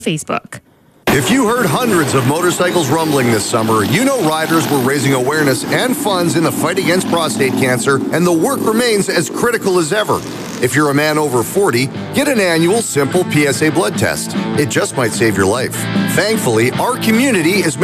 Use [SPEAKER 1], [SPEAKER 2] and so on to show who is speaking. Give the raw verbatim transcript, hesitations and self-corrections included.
[SPEAKER 1] Facebook.
[SPEAKER 2] If you heard hundreds of motorcycles rumbling this summer, you know riders were raising awareness and funds in the fight against prostate cancer, and the work remains as critical as ever. If you're a man over forty, get an annual simple P S A blood test. It just might save your life. Thankfully, our community is